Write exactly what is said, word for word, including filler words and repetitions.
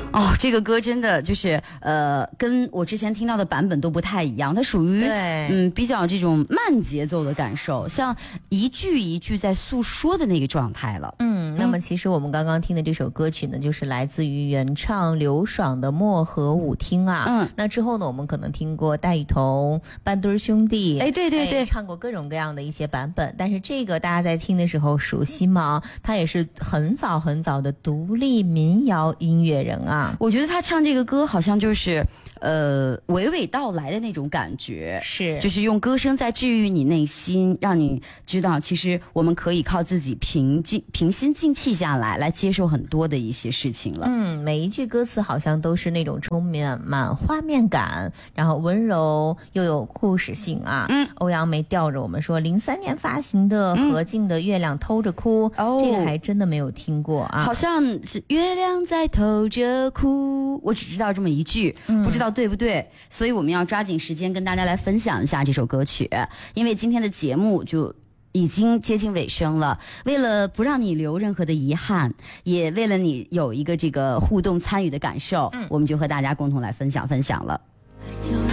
哦，这个歌真的就是呃，跟我之前听到的版本都不太一样，它属于嗯比较这种慢节奏的感受，像一句一句在诉说的那个状态了。 嗯，那么其实我们刚刚听的这首歌曲呢，就是来自于原唱刘爽的《漠河舞厅》啊。嗯，那之后呢，我们可能听过戴雨桐、半对兄弟， 哎，对对对， 唱过各种各样的一些版本。但是这个大家在听的时候熟悉吗？他也是很早很早的独立民谣音乐人啊。 我觉得他唱这个歌好像就是呃娓娓道来的那种感觉， 是就是用歌声在治愈你内心，让你知道其实我们可以靠自己平静平心静气下来来接受很多的一些事情了。 嗯，每一句歌词好像都是那种充满满画面感，然后温柔又有故事性啊。嗯，欧阳梅吊着我们说零三年发行的何静的《月亮偷着哭》，嗯，这个还真的没有听过啊。 好像是月亮在偷着哭，我只知道这么一句，嗯，不知道对不对，所以我们要抓紧时间跟大家来分享一下这首歌曲，因为今天的节目就已经接近尾声了，为了不让你留任何的遗憾，也为了你有一个这个互动参与的感受，嗯，我们就和大家共同来分享分享了。